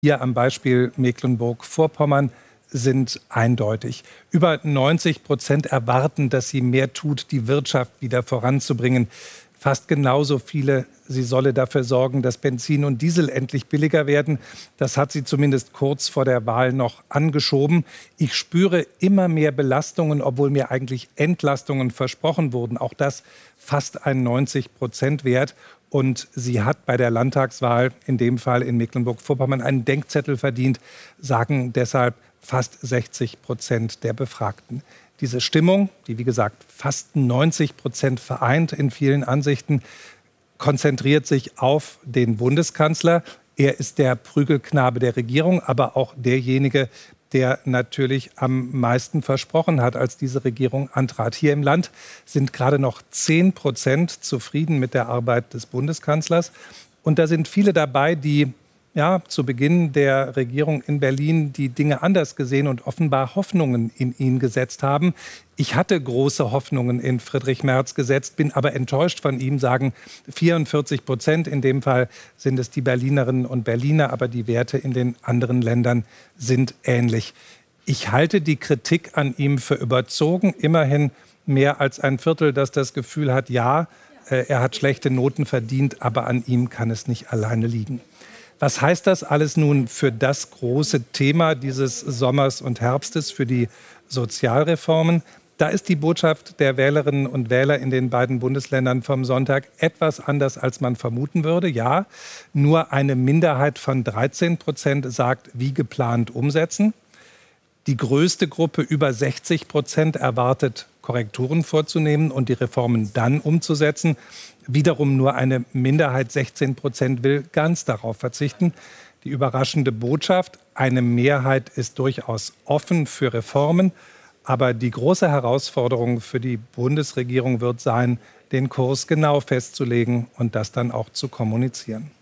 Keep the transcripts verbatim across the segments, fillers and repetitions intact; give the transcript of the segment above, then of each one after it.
hier am Beispiel Mecklenburg-Vorpommern sind eindeutig. Über neunzig Prozent erwarten, dass sie mehr tut, die Wirtschaft wieder voranzubringen. Fast genauso viele, sie solle dafür sorgen, dass Benzin und Diesel endlich billiger werden. Das hat sie zumindest kurz vor der Wahl noch angeschoben. Ich spüre immer mehr Belastungen, obwohl mir eigentlich Entlastungen versprochen wurden. Auch das fast ein neunzig Prozent Wert. Und sie hat bei der Landtagswahl, in dem Fall in Mecklenburg-Vorpommern, einen Denkzettel verdient, sagen deshalb fast sechzig Prozent der Befragten. Diese Stimmung, die wie gesagt fast neunzig Prozent vereint in vielen Ansichten, konzentriert sich auf den Bundeskanzler. Er ist der Prügelknabe der Regierung, aber auch derjenige, der natürlich am meisten versprochen hat, als diese Regierung antrat. Hier im Land sind gerade noch zehn Prozent zufrieden mit der Arbeit des Bundeskanzlers. Und da sind viele dabei, die ja, zu Beginn der Regierung in Berlin die Dinge anders gesehen und offenbar Hoffnungen in ihn gesetzt haben. Ich hatte große Hoffnungen in Friedrich Merz gesetzt, bin aber enttäuscht von ihm, sagen vierundvierzig Prozent. In dem Fall sind es die Berlinerinnen und Berliner, aber die Werte in den anderen Ländern sind ähnlich. Ich halte die Kritik an ihm für überzogen. Immerhin mehr als ein Viertel, das das Gefühl hat, ja, er hat schlechte Noten verdient, aber an ihm kann es nicht alleine liegen. Was heißt das alles nun für das große Thema dieses Sommers und Herbstes, für die Sozialreformen? Da ist die Botschaft der Wählerinnen und Wähler in den beiden Bundesländern vom Sonntag etwas anders, als man vermuten würde. Ja, nur eine Minderheit von dreizehn Prozent sagt, wie geplant umsetzen. Die größte Gruppe, über sechzig Prozent, erwartet, Korrekturen vorzunehmen und die Reformen dann umzusetzen. Wiederum nur eine Minderheit, sechzehn Prozent, will ganz darauf verzichten. Die überraschende Botschaft: Eine Mehrheit ist durchaus offen für Reformen. Aber die große Herausforderung für die Bundesregierung wird sein, den Kurs genau festzulegen und das dann auch zu kommunizieren.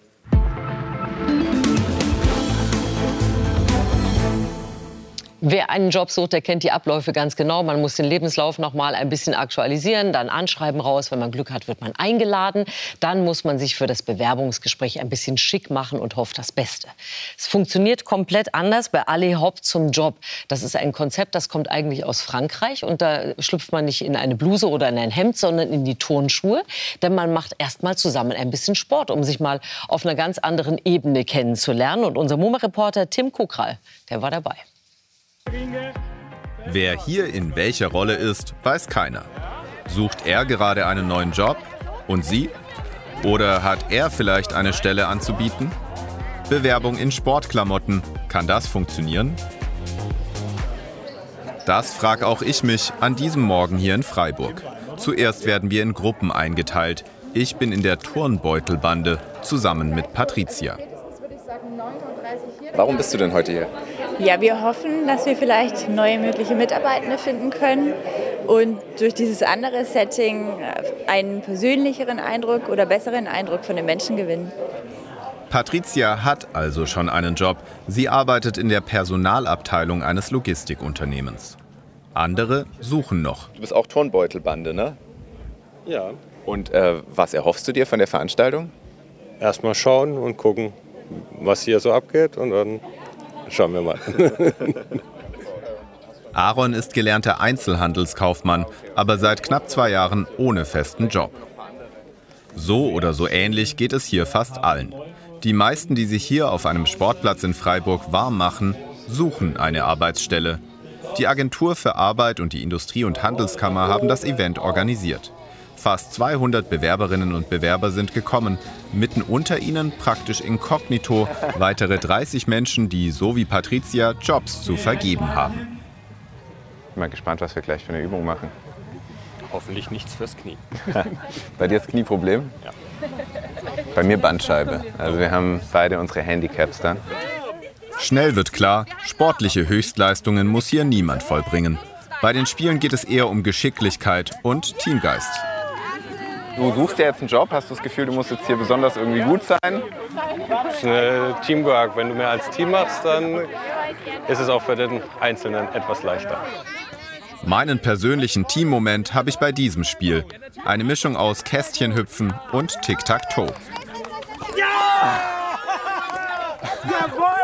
Wer einen Job sucht, der kennt die Abläufe ganz genau. Man muss den Lebenslauf noch mal ein bisschen aktualisieren, dann Anschreiben raus. Wenn man Glück hat, wird man eingeladen. Dann muss man sich für das Bewerbungsgespräch ein bisschen schick machen und hofft das Beste. Es funktioniert komplett anders bei Allez Hopp zum Job. Das ist ein Konzept, das kommt eigentlich aus Frankreich. Und da schlüpft man nicht in eine Bluse oder in ein Hemd, sondern in die Turnschuhe. Denn man macht erst mal zusammen ein bisschen Sport, um sich mal auf einer ganz anderen Ebene kennenzulernen. Und unser MoMA-Reporter Tim Kukral, der war dabei. Wer hier in welcher Rolle ist, weiß keiner. Sucht er gerade einen neuen Job? Und sie? Oder hat er vielleicht eine Stelle anzubieten? Bewerbung in Sportklamotten. Kann das funktionieren? Das frag auch ich mich an diesem Morgen hier in Freiburg. Zuerst werden wir in Gruppen eingeteilt. Ich bin in der Turnbeutelbande, zusammen mit Patricia. Warum bist du denn heute hier? Ja, wir hoffen, dass wir vielleicht neue mögliche Mitarbeitende finden können und durch dieses andere Setting einen persönlicheren Eindruck oder besseren Eindruck von den Menschen gewinnen. Patricia hat also schon einen Job. Sie arbeitet in der Personalabteilung eines Logistikunternehmens. Andere suchen noch. Du bist auch Turnbeutelbande, ne? Ja. Und äh, was erhoffst du dir von der Veranstaltung? Erstmal schauen und gucken, was hier so abgeht und dann schauen wir mal. Aaron ist gelernter Einzelhandelskaufmann, aber seit knapp zwei Jahren ohne festen Job. So oder so ähnlich geht es hier fast allen. Die meisten, die sich hier auf einem Sportplatz in Freiburg warm machen, suchen eine Arbeitsstelle. Die Agentur für Arbeit und die Industrie- und Handelskammer haben das Event organisiert. Fast zweihundert Bewerberinnen und Bewerber sind gekommen. Mitten unter ihnen, praktisch inkognito, weitere dreißig Menschen, die so wie Patricia Jobs zu vergeben haben. Ich bin mal gespannt, was wir gleich für eine Übung machen. Hoffentlich nichts fürs Knie. Bei dir ist Knieproblem? Ja. Bei mir Bandscheibe. Also wir haben beide unsere Handicaps dann. Schnell wird klar, sportliche Höchstleistungen muss hier niemand vollbringen. Bei den Spielen geht es eher um Geschicklichkeit und Teamgeist. Du suchst ja jetzt einen Job, hast du das Gefühl, du musst jetzt hier besonders irgendwie gut sein? Das ist eine Teamwork. Wenn du mehr als Team machst, dann ist es auch für den Einzelnen etwas leichter. Meinen persönlichen Teammoment habe ich bei diesem Spiel. Eine Mischung aus Kästchenhüpfen und Tic-Tac-Toe. Ja! Jawohl!